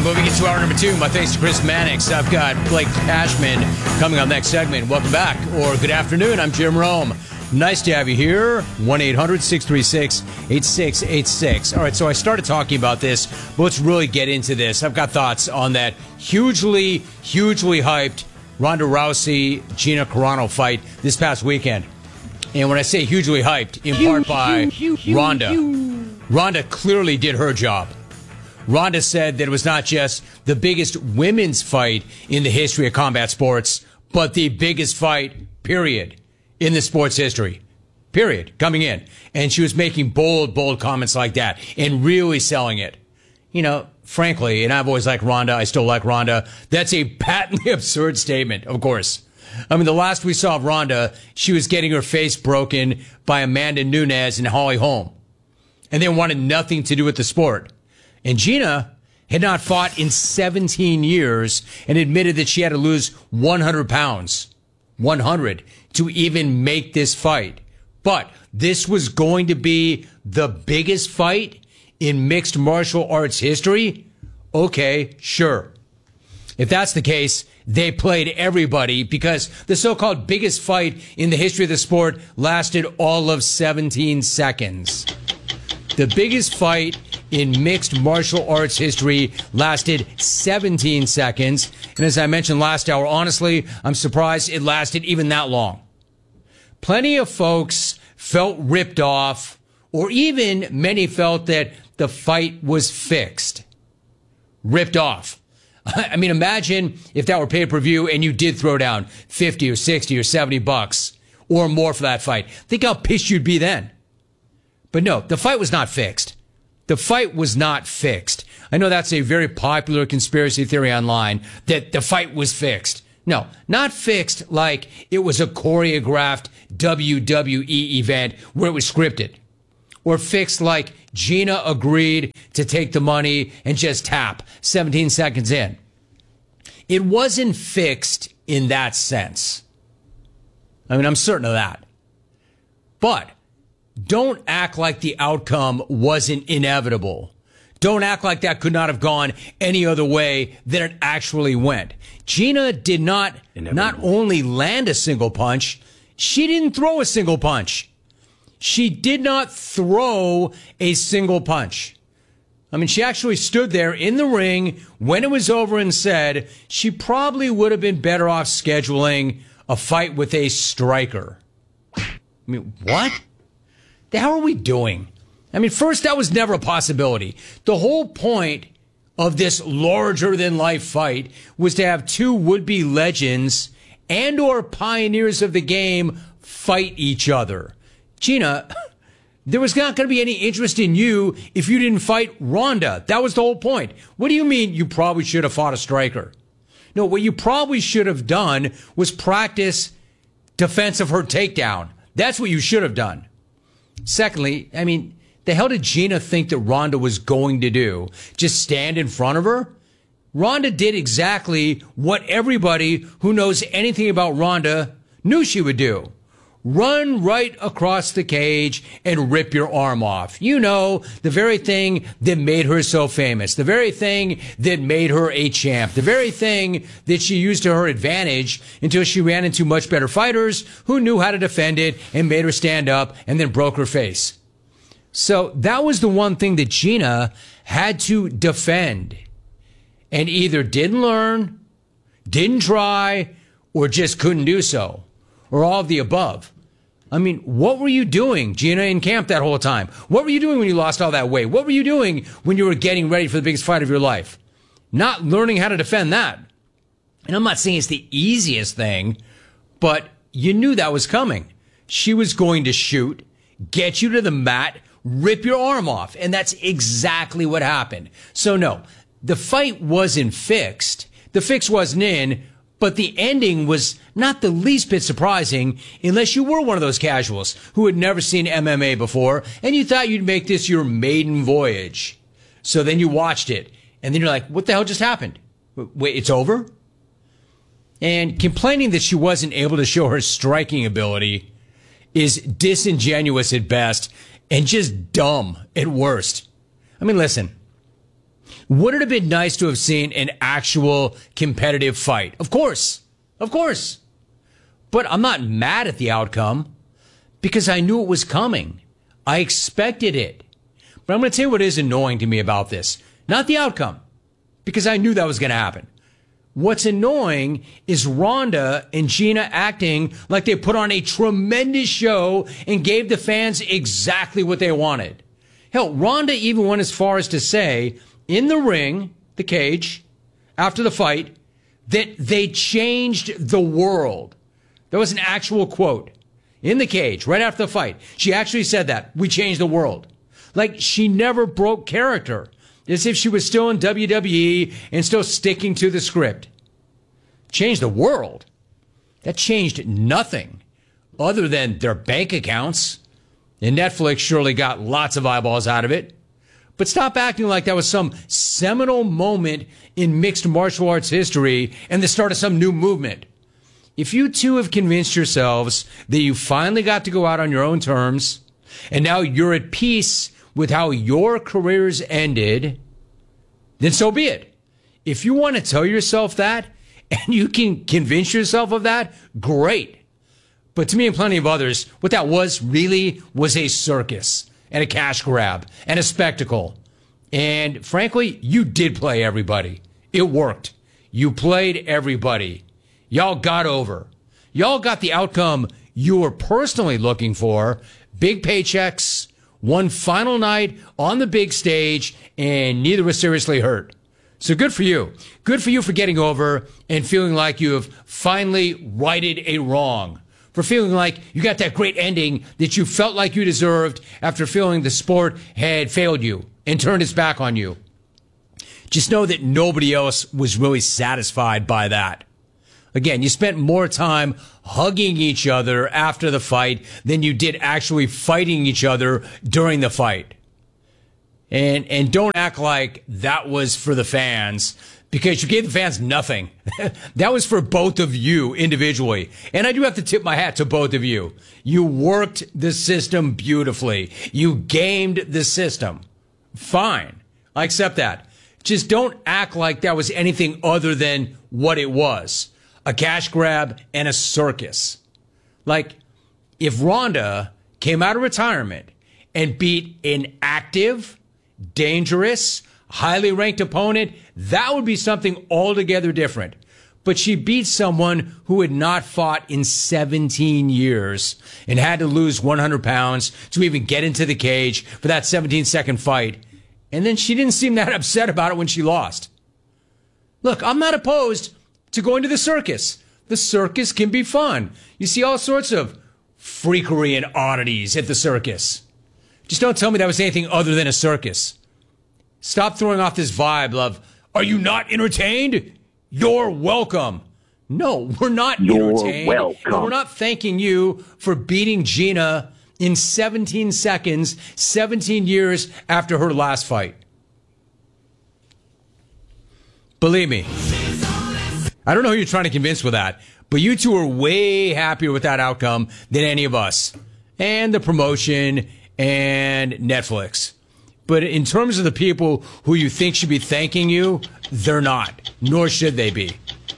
Moving into hour number 2, my thanks to Chris Mannix. I've got Blake Cashman coming on next segment. Welcome back, or good afternoon. I'm Jim Rome. Nice to have you here. 1-800-636-8686. All right, so I started talking about this, but let's really get into this. I've got thoughts on that hugely hyped Ronda Rousey-Gina Carano fight this past weekend. And when I say hugely hyped, in part by Ronda, Ronda clearly did her job. Ronda said that it was not just the biggest women's fight in the history of combat sports, but the biggest fight, period, in the sports history. Period. Coming in. And she was making bold comments like that and really selling it. You know, frankly, and I've always liked Ronda, I still like Ronda, that's a patently absurd statement, of course. I mean, the last we saw of Ronda, she was getting her face broken by Amanda Nunes and Holly Holm. And they wanted nothing to do with the sport. And Gina had not fought in 17 years and admitted that she had to lose 100 pounds. 100 to even make this fight. But this was going to be the biggest fight in mixed martial arts history? Okay, sure. If that's the case, they played everybody because the so-called biggest fight in the history of the sport lasted all of 17 seconds. The biggest fight in mixed martial arts history lasted 17 seconds. And as I mentioned last hour, honestly, I'm surprised it lasted even that long. Plenty of folks felt ripped off, or even many felt that the fight was fixed. Ripped off. I mean, imagine if that were pay-per-view and you did throw down 50 or 60 or 70 bucks or more for that fight. Think how pissed you'd be then. But no, the fight was not fixed. The fight was not fixed. I know that's a very popular conspiracy theory online, that the fight was fixed. No, not fixed like it was a choreographed WWE event where it was scripted. Or fixed like Gina agreed to take the money and just tap 17 seconds in. It wasn't fixed in that sense. I mean, I'm certain of that. But don't act like the outcome wasn't inevitable. Don't act like that could not have gone any other way than it actually went. Gina did not only land a single punch, she didn't throw a single punch. She did not throw a single punch. I mean, she actually stood there in the ring when it was over and said she probably would have been better off scheduling a fight with a striker. I mean, what? The hell are we doing? I mean, first, that was never a possibility. The whole point of this larger-than-life fight was to have two would-be legends and or pioneers of the game fight each other. Gina, there was not going to be any interest in you if you didn't fight Ronda. That was the whole point. What do you mean you probably should have fought a striker? No, what you probably should have done was practice defense of her takedown. That's what you should have done. Secondly, I mean, the hell did Gina think that Ronda was going to do? Just stand in front of her? Ronda did exactly what everybody who knows anything about Ronda knew she would do. Run right across the cage and rip your arm off. You know, the very thing that made her so famous. The very thing that made her a champ. The very thing that she used to her advantage until she ran into much better fighters who knew how to defend it and made her stand up and then broke her face. So that was the one thing that Gina had to defend and either didn't learn, didn't try, or just couldn't do so. Or all of the above. I mean, what were you doing, Gina, in camp that whole time? What were you doing when you lost all that weight? What were you doing when you were getting ready for the biggest fight of your life? Not learning how to defend that. And I'm not saying it's the easiest thing, but you knew that was coming. She was going to shoot, get you to the mat, rip your arm off. And that's exactly what happened. So no, the fight wasn't fixed. The fix wasn't in. But the ending was not the least bit surprising unless you were one of those casuals who had never seen MMA before and you thought you'd make this your maiden voyage. So then you watched it and then you're like, what the hell just happened? Wait, it's over? And complaining that she wasn't able to show her striking ability is disingenuous at best and just dumb at worst. I mean, listen, Would it have been nice to have seen an actual competitive fight? Of course. Of course. But I'm not mad at the outcome because I knew it was coming. I expected it. But I'm going to tell you what is annoying to me about this. Not the outcome, because I knew that was going to happen. What's annoying is Ronda and Gina acting like they put on a tremendous show and gave the fans exactly what they wanted. Hell, Ronda even went as far as to say in the ring, the cage, after the fight, that they changed the world. That was an actual quote. In the cage, right after the fight. She actually said that. We changed the world. Like, she never broke character. As if she was still in WWE and still sticking to the script. Changed the world? That changed nothing other than their bank accounts. And Netflix surely got lots of eyeballs out of it. But stop acting like that was some seminal moment in mixed martial arts history and the start of some new movement. If you two have convinced yourselves that you finally got to go out on your own terms, and now you're at peace with how your careers ended, then so be it. If you want to tell yourself that, and you can convince yourself of that, great. But to me and plenty of others, what that was really was a circus and a cash grab and a spectacle. And frankly, you did play everybody. It worked. You played everybody. Y'all got over. Y'all got the outcome you were personally looking for. Big paychecks, one final night on the big stage, and neither was seriously hurt. So good for you. Good for you for getting over and feeling like you have finally righted a wrong. For feeling like you got that great ending that you felt like you deserved after feeling the sport had failed you and turned its back on you. Just know that nobody else was really satisfied by that. Again, you spent more time hugging each other after the fight than you did actually fighting each other during the fight. And don't act like that was for the fans, because you gave the fans nothing. That was for both of you individually. And I do have to tip my hat to both of you. You worked the system beautifully. You gamed the system. Fine. I accept that. Just don't act like that was anything other than what it was. A cash grab and a circus. Like, if Ronda came out of retirement and beat an active, dangerous, highly ranked opponent, that would be something altogether different. But she beat someone who had not fought in 17 years and had to lose 100 pounds to even get into the cage for that 17-second fight. And then she didn't seem that upset about it when she lost. Look, I'm not opposed to going to the circus. The circus can be fun. You see all sorts of freakery and oddities at the circus. Just don't tell me that was anything other than a circus. Stop throwing off this vibe of, are you not entertained? You're welcome. No, we're not entertained. You're welcome. And we're not thanking you for beating Gina in 17 seconds, 17 years after her last fight. Believe me. I don't know who you're trying to convince with that, but you two are way happier with that outcome than any of us. And the promotion and Netflix. But in terms of the people who you think should be thanking you, they're not. Nor should they be.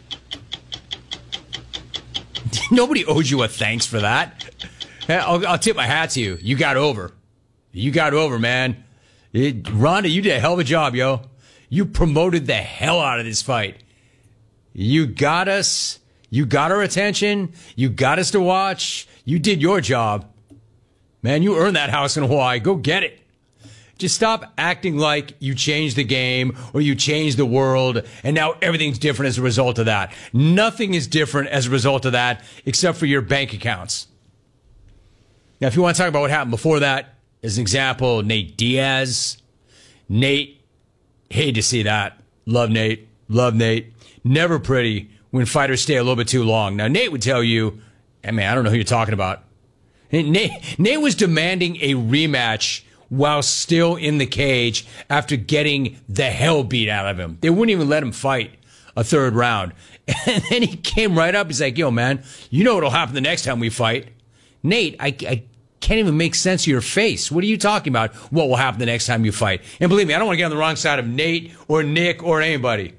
Nobody owes you a thanks for that. I'll tip my hat to you. You got over. You got over, man. Ronda, you did a hell of a job, yo. You promoted the hell out of this fight. You got us. You got our attention. You got us to watch. You did your job. Man, you earned that house in Hawaii. Go get it. Just stop acting like you changed the game or you changed the world and now everything's different as a result of that. Nothing is different as a result of that except for your bank accounts. Now, if you want to talk about what happened before that, as an example, Nate Diaz. Nate, hate to see that. Love Nate. Love Nate. Never pretty when fighters stay a little bit too long. Now, Nate would tell you, hey, man, I don't know who you're talking about. Nate was demanding a rematch while still in the cage after getting the hell beat out of him. They wouldn't even let him fight a third round. And then he came right up. He's like, yo, man, you know what'll happen the next time we fight. Nate, I can't even make sense of your face. What are you talking about? What will happen the next time you fight? And believe me, I don't want to get on the wrong side of Nate or Nick or anybody.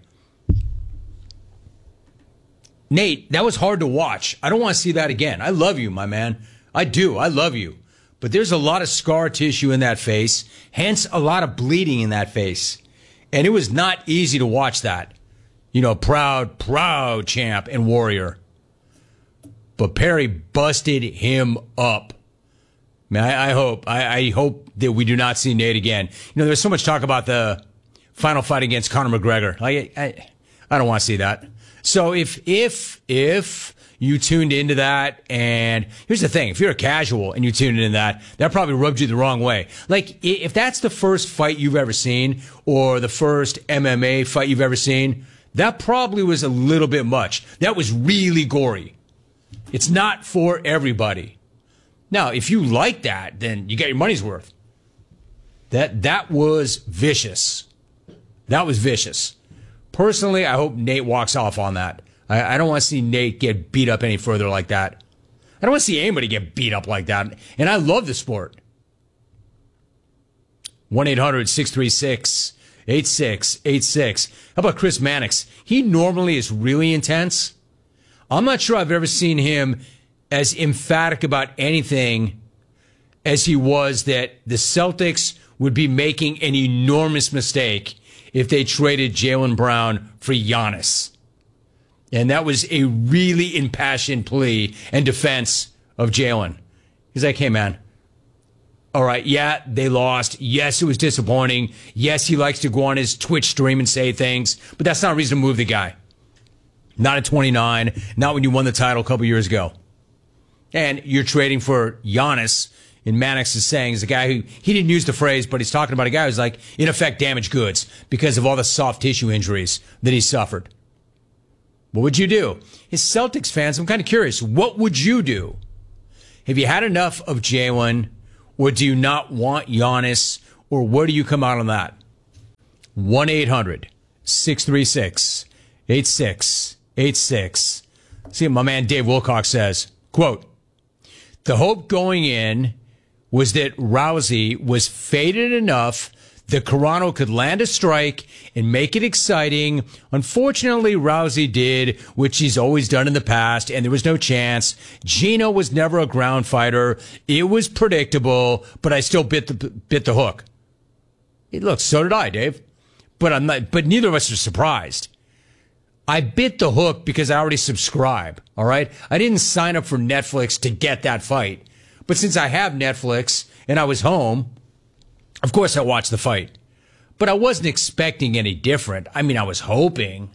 Nate, that was hard to watch. I don't want to see that again. I love you, my man. I do. I love you. But there's a lot of scar tissue in that face, hence a lot of bleeding in that face. And it was not easy to watch that. You know, proud champ and warrior. But Perry busted him up. Man, I hope that we do not see Nate again. You know, there's so much talk about the final fight against Conor McGregor. I don't want to see that. So if you tuned into that, and here's the thing, if you're a casual and you tuned into that probably rubbed you the wrong way. Like, if that's the first fight you've ever seen, or the first MMA fight you've ever seen, that probably was a little bit much. That was really gory. It's not for everybody. Now, if you like that, then you get your money's worth. That was vicious. That was vicious. Personally, I hope Nate walks off on that. I don't want to see Nate get beat up any further like that. I don't want to see anybody get beat up like that. And I love the sport. 1-800-636-8686. How about Chris Mannix? He normally is really intense. I'm not sure I've ever seen him as emphatic about anything as he was that the Celtics would be making an enormous mistake if they traded Jaylen Brown for Giannis. And that was a really impassioned plea and defense of Jaylen. He's like, hey, man, all right, yeah, they lost. Yes, it was disappointing. Yes, he likes to go on his Twitch stream and say things, but that's not a reason to move the guy. Not at 29, not when you won the title a couple years ago. And you're trading for Giannis, and Mannix is saying, is a guy who, he didn't use the phrase, but he's talking about a guy who's like, in effect, damaged goods because of all the soft tissue injuries that he suffered. What would you do? As Celtics fans, I'm kind of curious. What would you do? Have you had enough of Jaylen, or do you not want Giannis, or where do you come out on that? 1-800-636-8686. See what my man Dave Wilcox says. Quote, the hope going in was that Rousey was faded enough that Carano could land a strike and make it exciting. Unfortunately, Rousey did, which he's always done in the past, and there was no chance. Gino was never a ground fighter. It was predictable, but I still bit the hook. Hey, look, so did I, Dave. But neither of us are surprised. I bit the hook because I already subscribe, all right? I didn't sign up for Netflix to get that fight. But since I have Netflix and I was home, of course I watched the fight. But I wasn't expecting any different. I mean, I was hoping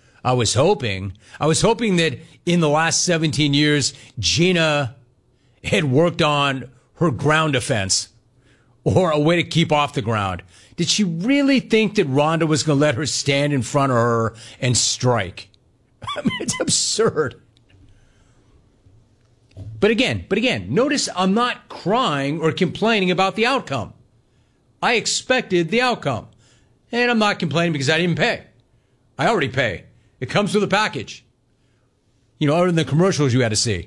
that in the last 17 years, Gina had worked on her ground defense or a way to keep off the ground. Did she really think that Ronda was going to let her stand in front of her and strike? I mean, it's absurd. But again, notice I'm not crying or complaining about the outcome. I expected the outcome. And I'm not complaining because I didn't pay. I already pay. It comes with a package. You know, other than the commercials you had to see.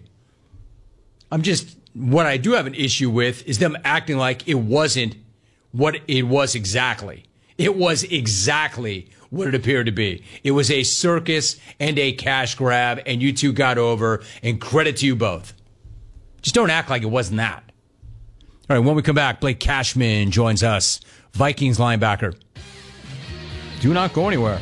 What I do have an issue with is them acting like it wasn't what it was exactly. It was exactly what it appeared to be. It was a circus and a cash grab, and you two got over, and credit to you both. Just don't act like it wasn't that. All right, when we come back, Blake Cashman joins us, Vikings linebacker. Do not go anywhere.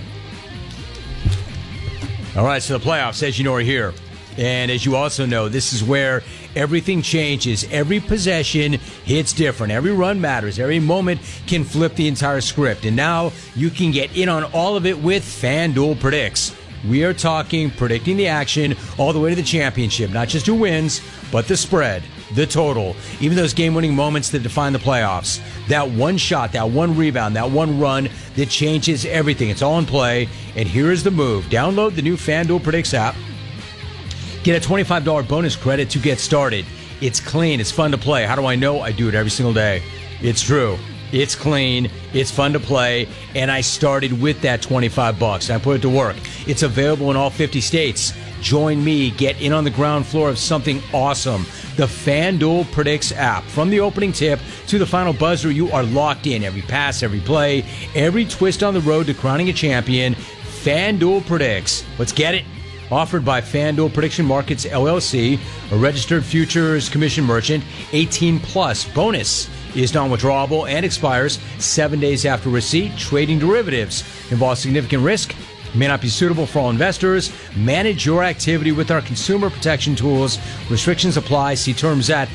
All right, so the playoffs, as you know, are here. And as you also know, this is where everything changes. Every possession hits different. Every run matters. Every moment can flip the entire script. And now you can get in on all of it with FanDuel Predicts. We are talking predicting the action all the way to the championship. Not just who wins, but the spread, the total, even those game-winning moments that define the playoffs. That one shot, that one rebound, that one run that changes everything. It's all in play. And here is the move. Download the new FanDuel Predicts app. Get a $25 bonus credit to get started. It's clean. It's fun to play. How do I know? I do it every single day. It's true. It's clean. It's fun to play. And I started with that $25. I put it to work. It's available in all 50 states. Join me. Get in on the ground floor of something awesome. the FanDuel Predicts app. From the opening tip to the final buzzer, you are locked in. Every pass, every play, every twist on the road to crowning a champion. FanDuel Predicts. Let's get it. Offered by FanDuel Prediction Markets, LLC, a registered futures commission merchant. 18 plus. Bonus is non-withdrawable and expires 7 days after receipt. Trading derivatives involves significant risk. May not be suitable for all investors. Manage your activity with our consumer protection tools. Restrictions apply. See terms at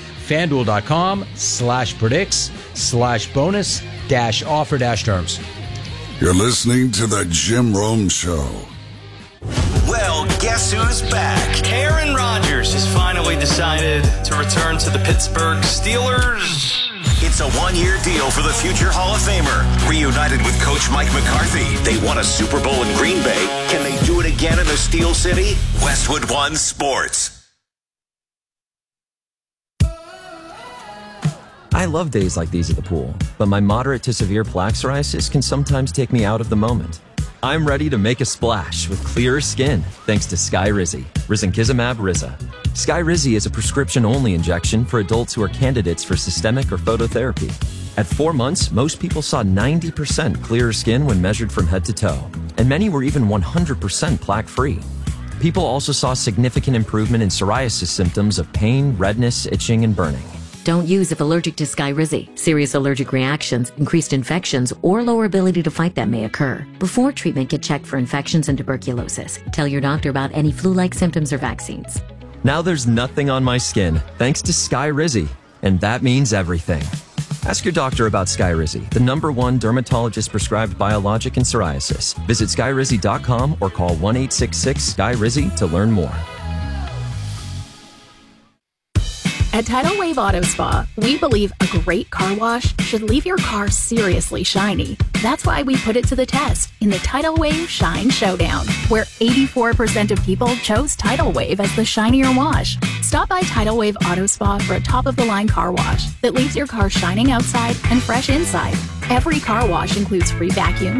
FanDuel.com/predicts/bonus-offer-terms. You're listening to the Jim Rome Show. Well, guess who's back? Aaron Rodgers has finally decided to return to the Pittsburgh Steelers. It's a one-year deal for the future Hall of Famer. Reunited with Coach Mike McCarthy, they won a Super Bowl in Green Bay. Can they do it again in the Steel City? Westwood One Sports. I love days like these at the pool, but my moderate to severe plaque psoriasis can sometimes take me out of the moment. I'm ready to make a splash with clearer skin thanks to Skyrizi, Risankizumab Riza. Skyrizi is a prescription-only injection for adults who are candidates for systemic or phototherapy. At 4 months, most people saw 90% clearer skin when measured from head to toe, and many were even 100% plaque-free. People also saw significant improvement in psoriasis symptoms of pain, redness, itching, and burning. Don't use if allergic to Skyrizi. Serious allergic reactions, increased infections, or lower ability to fight them may occur. Before treatment, get checked for infections and tuberculosis. Tell your doctor about any flu-like symptoms or vaccines. Now there's nothing on my skin thanks to Skyrizi, and that means everything. Ask your doctor about Skyrizi, the #1 dermatologist-prescribed biologic in psoriasis. Visit Skyrizi.com or call 1-866-SKYRIZI to learn more. At Tidal Wave Auto Spa, we believe a great car wash should leave your car seriously shiny. That's why we put it to the test in the Tidal Wave Shine Showdown, where 84% of people chose Tidal Wave as the shinier wash. Stop by Tidal Wave Auto Spa for a top-of-the-line car wash that leaves your car shining outside and fresh inside. Every car wash includes free vacuum,